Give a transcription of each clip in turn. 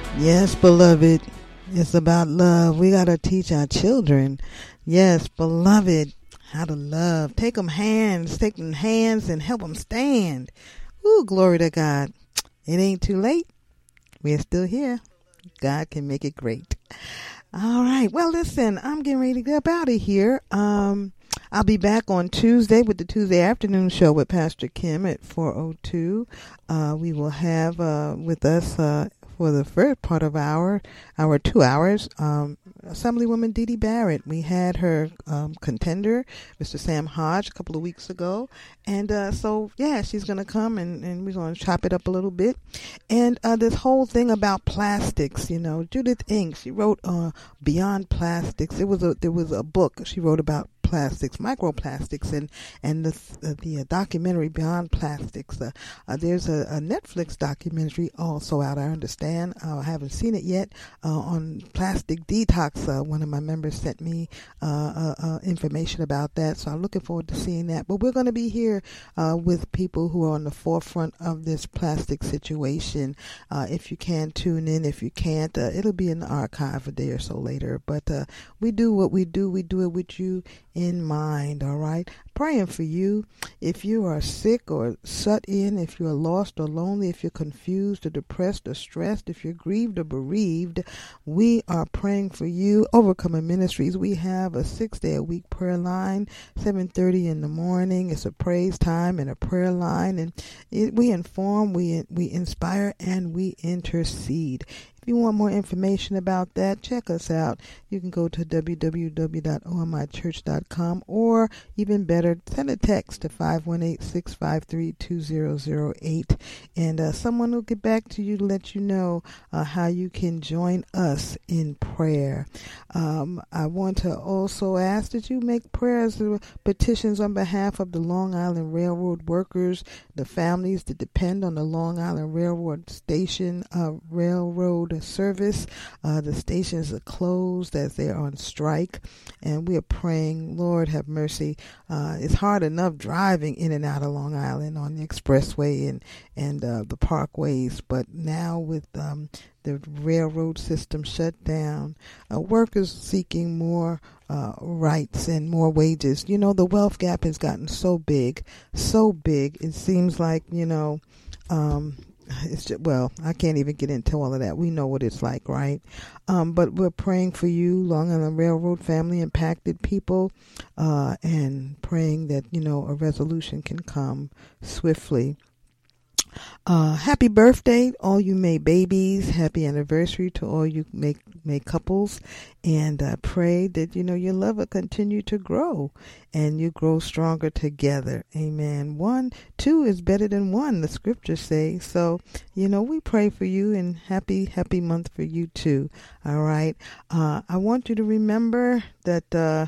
Yes, beloved. It's about love. We got to teach our children. Yes, beloved, how to love. Take them hands and help them stand. Ooh, glory to God. It ain't too late. We're still here. God can make it great. All right. Well, listen, I'm getting ready to get up out of here. I'll be back on Tuesday with the Tuesday afternoon show with Pastor Kim at 4:02. We will have with us for the first part of our 2 hours, Assemblywoman Dee Dee Barrett. We had her contender, Mr. Sam Hodge, a couple of weeks ago. And so, yeah, she's going to come and we're going to chop it up a little bit. And this whole thing about plastics, Judith Inc., she wrote Beyond Plastics. There was a book she wrote about plastics, microplastics, and the documentary Beyond Plastics. There's a Netflix documentary also out, I understand. I haven't seen it yet, on plastic detox. One of my members sent me information about that, so I'm looking forward to seeing that. But we're going to be here with people who are on the forefront of this plastic situation. If you can, tune in. If you can't, it'll be in the archive a day or so later. But we do what we do. We do it with you in mind, all right? Praying for you. If you are sick or shut in, if you are lost or lonely, if you're confused or depressed or stressed, if you're grieved or bereaved, we are praying for you. Overcoming Ministries, we have a 6-day-a-week prayer line, 7:30 in the morning. It's a praise time and a prayer line, and we inform, we inspire, and we intercede. If you want more information about that, check us out. You can go to www.omichurch.com, or even better, send a text to 518-653-2008, and someone will get back to you to let you know how you can join us in prayer. I want to also ask that you make prayers, petitions on behalf of the Long Island Railroad workers, the families that depend on the Long Island Railroad station railroad service. The stations are closed as they are on strike, and we are praying, Lord have mercy. It's hard enough driving in and out of Long Island on the expressway and the parkways, but now with the railroad system shut down, workers seeking more rights and more wages. The wealth gap has gotten so big. It seems like, it's just, well, I can't even get into all of that. We know what it's like, right? But we're praying for you, Long Island Railroad family, impacted people, and praying that, a resolution can come swiftly. Happy birthday, all you May babies. Happy anniversary to all you May couples. And I pray that, your love will continue to grow and you grow stronger together. Amen. 2 is better than 1, the scriptures say. So, we pray for you, and happy month for you too. All right. I want you to remember that,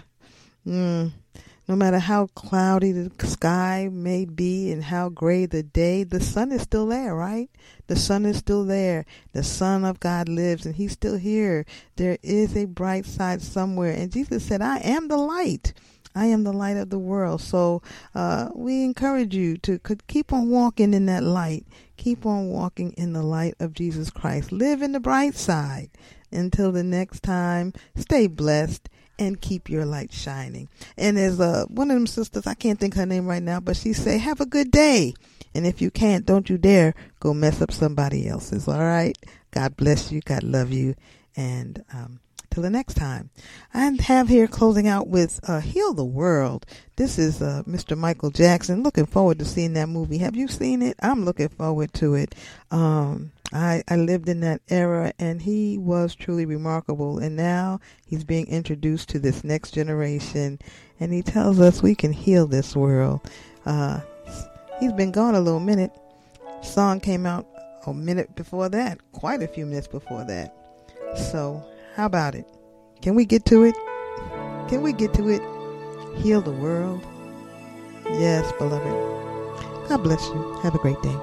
no matter how cloudy the sky may be and how gray the day, the sun is still there, right? The sun is still there. The Son of God lives, and he's still here. There is a bright side somewhere. And Jesus said, I am the light. I am the light of the world. So we encourage you to keep on walking in that light. Keep on walking in the light of Jesus Christ. Live in the bright side. Until the next time, stay blessed and keep your light shining. And there's one of them sisters, I can't think her name right now, but she say, have a good day. And if you can't, don't you dare go mess up somebody else's. All right? God bless you. God love you. And till the next time. I have here closing out with Heal the World. This is Mr. Michael Jackson. Looking forward to seeing that movie. Have you seen it? I'm looking forward to it. I lived in that era, and he was truly remarkable. And now he's being introduced to this next generation, and he tells us we can heal this world. He's been gone a little minute. Song came out a minute before that, quite a few minutes before that. So how about it? Can we get to it? Can we get to it? Heal the world. Yes, beloved. God bless you. Have a great day.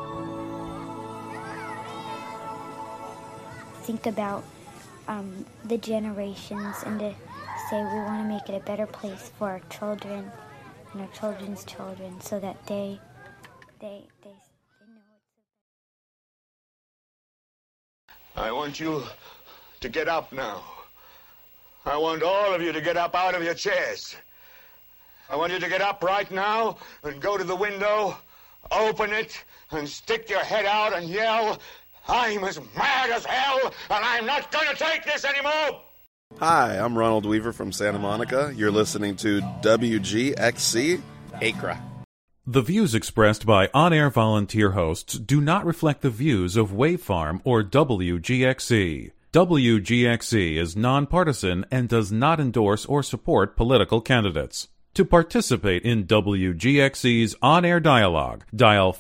Think about the generations, and to say we want to make it a better place for our children and our children's children, so that they know it's I want you to get up now. I want all of you to get up out of your chairs. I want you to get up right now and go to the window, open it, and stick your head out and yell, "I'm as mad as hell, and I'm not going to take this anymore!" Hi, I'm Ronald Weaver from Santa Monica. You're listening to WGXC Acra. The views expressed by on-air volunteer hosts do not reflect the views of Wavefarm or WGXC. WGXC is nonpartisan and does not endorse or support political candidates. To participate in WGXC's on-air dialogue, dial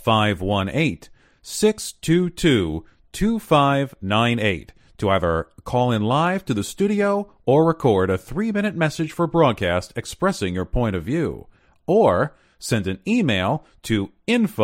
518-622-2598 to either call in live to the studio or record a 3-minute message for broadcast expressing your point of view, or send an email to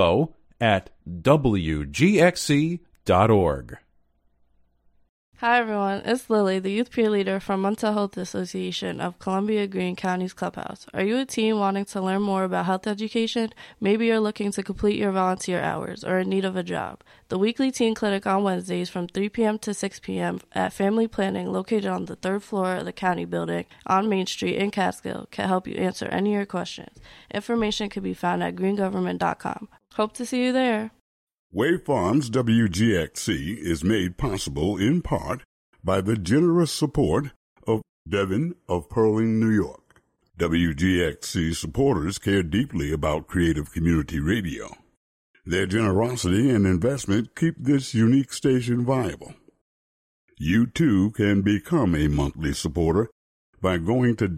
info@wgxc.org. Hi everyone, it's Lily, the Youth Peer Leader from Mental Health Association of Columbia Greene County's Clubhouse. Are you a teen wanting to learn more about health education? Maybe you're looking to complete your volunteer hours or in need of a job. The weekly teen clinic on Wednesdays from 3 p.m. to 6 p.m. at Family Planning, located on the 3rd floor of the county building on Main Street in Catskill, can help you answer any of your questions. Information can be found at greengovernment.com. Hope to see you there. Wavefarm's WGXC is made possible in part by the generous support of Devin of Pearling, New York. WGXC supporters care deeply about creative community radio. Their generosity and investment keep this unique station viable. You too can become a monthly supporter by going to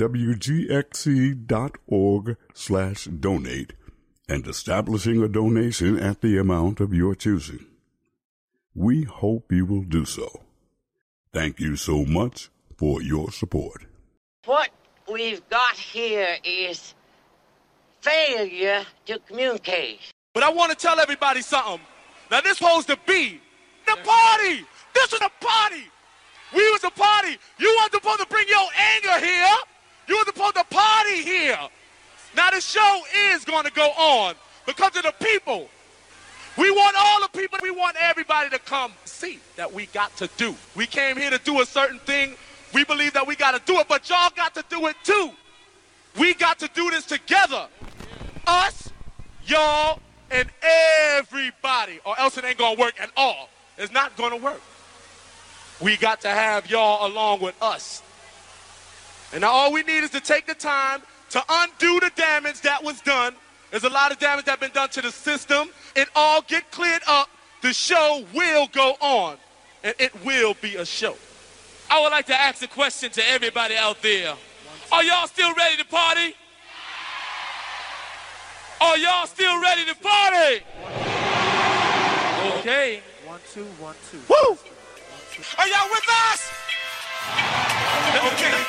wgxc.org/donate and establishing a donation at the amount of your choosing. We hope you will do so. Thank you so much for your support. What we've got here is failure to communicate. But I want to tell everybody something. Now, this supposed to be the party. This was a party. We was a party. You weren't supposed to bring your anger here. You were supposed to party here. Now, the show is going to go on because of the people. We want all the people. We want everybody to come see that we got to do. We came here to do a certain thing. We believe that we got to do it, but y'all got to do it too. We got to do this together. Us, y'all, and everybody, or else it ain't going to work at all. It's not going to work. We got to have y'all along with us. And now all we need is to take the time to undo the damage that was done. There's a lot of damage that's been done to the system. It all get cleared up. The show will go on, and it will be a show. I would like to ask a question to everybody out there. Are y'all still ready to party? Are y'all still ready to party? Okay. 1, 2, 1, 2. Woo! Are y'all with us? Okay.